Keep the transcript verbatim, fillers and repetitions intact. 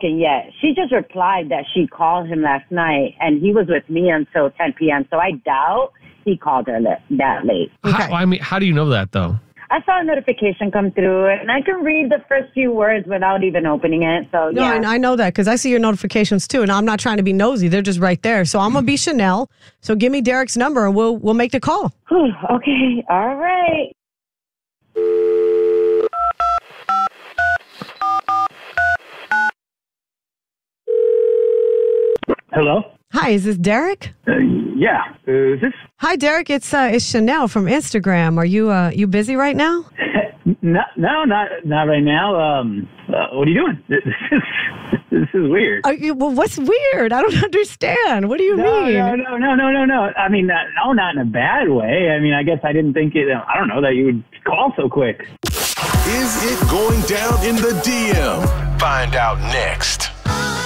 spoken yet. She just replied that she called him last night, and he was with me until ten p.m., so I doubt he called her that late. Okay. How, I mean, how do you know that, though? I saw a notification come through, and I can read the first few words without even opening it. So no, yeah. and I know that because I see your notifications too, and I'm not trying to be nosy. They're just right there. So I'm gonna be Chanel. So give me Derek's number, and we'll we'll make the call. Okay, all right. Hello. Hi, is this Derek? Uh, yeah. Uh, is this? Hi, Derek. It's uh, it's Chanel from Instagram. Are you uh you busy right now? no, no, not not right now. Um, uh, what are you doing? This is this is weird. Are you, well, what's weird? I don't understand. What do you no, mean? No, no, no, no, no, no. I mean, uh, no, not in a bad way. I mean, I guess I didn't think it. I don't know that you would call so quick. Is it going down in the D M? Find out next.